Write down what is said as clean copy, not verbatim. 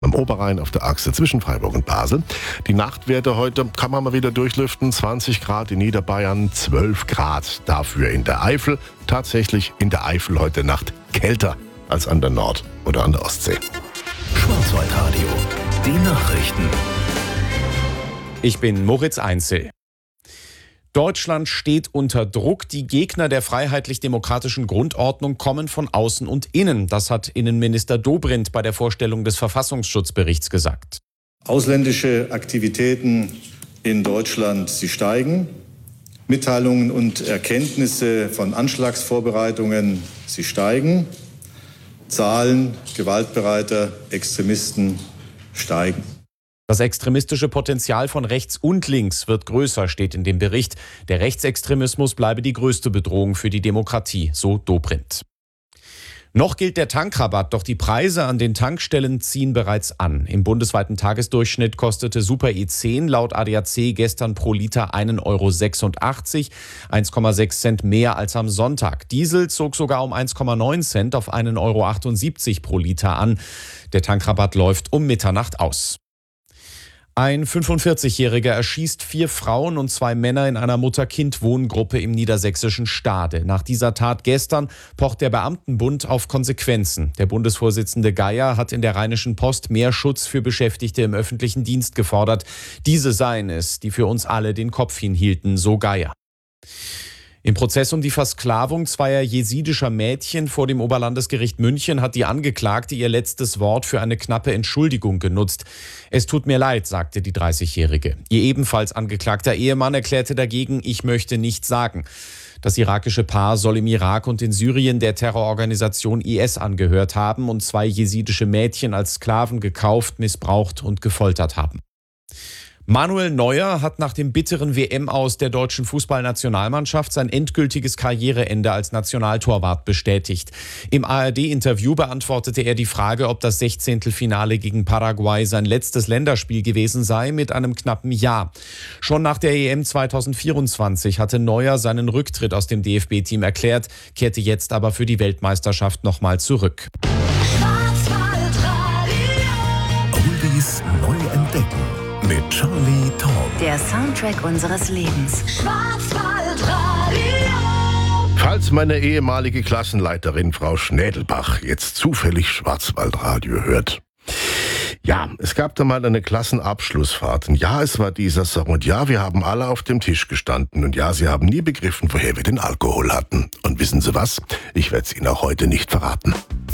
Am Oberrhein auf der Achse zwischen Freiburg und Basel. Die Nachtwerte heute kann man mal wieder durchlüften. 20 Grad in Niederbayern, 12 Grad dafür in der Eifel. Tatsächlich in der Eifel heute Nacht kälter als an der Nord- oder an der Ostsee. Schwarzwaldradio, die Nachrichten. Ich bin Moritz Einzel. Deutschland steht unter Druck. Die Gegner der freiheitlich-demokratischen Grundordnung kommen von außen und innen. Das hat Innenminister Dobrindt bei der Vorstellung des Verfassungsschutzberichts gesagt. Ausländische Aktivitäten in Deutschland, sie steigen. Mitteilungen und Erkenntnisse von Anschlagsvorbereitungen, sie steigen. Zahlen gewaltbereiter Extremisten steigen. Das extremistische Potenzial von rechts und links wird größer, steht in dem Bericht. Der Rechtsextremismus bleibe die größte Bedrohung für die Demokratie, so Dobrindt. Noch gilt der Tankrabatt, doch die Preise an den Tankstellen ziehen bereits an. Im bundesweiten Tagesdurchschnitt kostete Super E10 laut ADAC gestern pro Liter 1,86 €, 1,6 Cent mehr als am Sonntag. Diesel zog sogar um 1,9 Cent auf 1,78 € pro Liter an. Der Tankrabatt läuft um Mitternacht aus. Ein 45-Jähriger erschießt 4 Frauen und 2 Männer in einer Mutter-Kind-Wohngruppe im niedersächsischen Stade. Nach dieser Tat gestern pocht der Beamtenbund auf Konsequenzen. Der Bundesvorsitzende Geier hat in der Rheinischen Post mehr Schutz für Beschäftigte im öffentlichen Dienst gefordert. Diese seien es, die für uns alle den Kopf hinhielten, so Geier. Im Prozess um die Versklavung zweier jesidischer Mädchen vor dem Oberlandesgericht München hat die Angeklagte ihr letztes Wort für eine knappe Entschuldigung genutzt. Es tut mir leid, sagte die 30-Jährige. Ihr ebenfalls angeklagter Ehemann erklärte dagegen, ich möchte nichts sagen. Das irakische Paar soll im Irak und in Syrien der Terrororganisation IS angehört haben und 2 jesidische Mädchen als Sklaven gekauft, missbraucht und gefoltert haben. Manuel Neuer hat nach dem bitteren WM-Aus der deutschen Fußballnationalmannschaft sein endgültiges Karriereende als Nationaltorwart bestätigt. Im ARD-Interview beantwortete er die Frage, ob das 16. Finale gegen Paraguay sein letztes Länderspiel gewesen sei, mit einem knappen Ja. Schon nach der EM 2024 hatte Neuer seinen Rücktritt aus dem DFB-Team erklärt, kehrte jetzt aber für die Weltmeisterschaft nochmal zurück. Oldies neu entdecken. Mit Charlie Tom. Der Soundtrack unseres Lebens. Schwarzwaldradio. Falls meine ehemalige Klassenleiterin Frau Schnädelbach jetzt zufällig Schwarzwaldradio hört. Ja, es gab da mal eine Klassenabschlussfahrt. Und ja, es war dieser Song. Und ja, wir haben alle auf dem Tisch gestanden. Und ja, sie haben nie begriffen, woher wir den Alkohol hatten. Und wissen Sie was? Ich werde es Ihnen auch heute nicht verraten.